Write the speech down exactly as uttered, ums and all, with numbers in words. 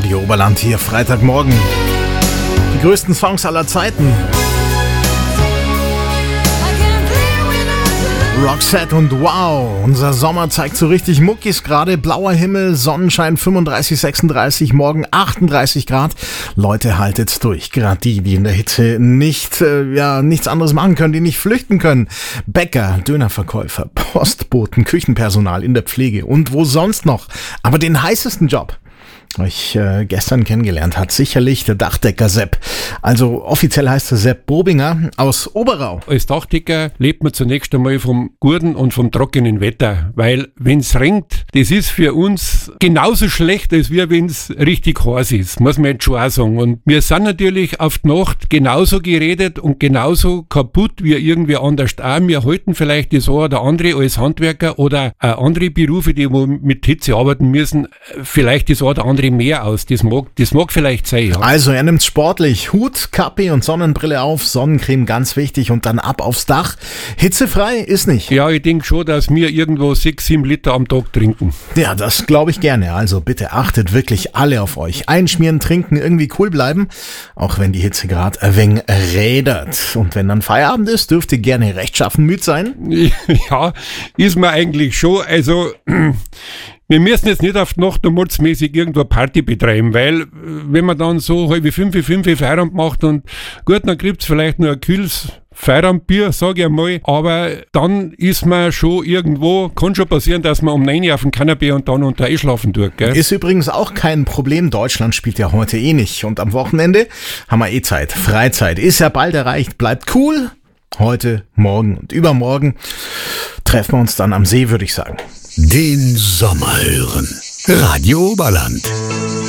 Radio Oberland hier, Freitagmorgen. Die größten Songs aller Zeiten. Roxette und Wow, unser Sommer zeigt so richtig Muckis gerade. Blauer Himmel, Sonnenschein fünfunddreißig, sechsunddreißig, morgen achtunddreißig Grad. Leute, haltet's durch. Gerade die, die in der Hitze nicht, äh, ja, nichts anderes machen können, die nicht flüchten können. Bäcker, Dönerverkäufer, Postboten, Küchenpersonal in der Pflege und wo sonst noch. Aber den heißesten Job, ich äh, gestern kennengelernt hat, sicherlich der Dachdecker Sepp. Also offiziell heißt er Sepp Bobinger aus Oberau. Als Dachdecker lebt man zunächst einmal vom guten und vom trockenen Wetter, weil wenn's regnet, das ist für uns genauso schlecht, als wie wenn's richtig heiß ist, muss man jetzt schon auch sagen. Und wir sind natürlich auf die Nacht genauso geredet und genauso kaputt wie irgendwie anders auch. Wir halten vielleicht das eine oder andere als Handwerker oder äh, andere Berufe, die mit Hitze arbeiten müssen, vielleicht das eine oder andere mehr aus. Das mag, das mag vielleicht sein, ja. Also er nimmt's sportlich. Hut, Kappe und Sonnenbrille auf, Sonnencreme ganz wichtig und dann ab aufs Dach. Hitzefrei ist nicht. Ja, ich denke schon, dass wir irgendwo sechs, sieben Liter am Tag trinken. Ja, das glaube ich gerne. Also bitte achtet wirklich alle auf euch. Einschmieren, trinken, irgendwie cool bleiben. Auch wenn die Hitze gerade ein wenig rädert. Und wenn dann Feierabend ist, dürft ihr gerne rechtschaffen müde sein. Ja, ist man eigentlich schon. Also wir müssen jetzt nicht auf die Nacht und mordsmäßig irgendwo Party betreiben, weil wenn man dann so halb fünf, fünf Feierabend macht und gut, dann gibt's vielleicht nur ein kühles Feierabendbier, sag ich einmal, aber dann ist man schon irgendwo, kann schon passieren, dass man um neun Uhr auf dem Kanapee und dann unter einschlafen tut, gell? Ist übrigens auch kein Problem, Deutschland spielt ja heute eh nicht und am Wochenende haben wir eh Zeit, Freizeit, ist ja bald erreicht, bleibt cool. Heute, morgen und übermorgen treffen wir uns dann am See, würde ich sagen. Den Sommer hören. Radio Oberland.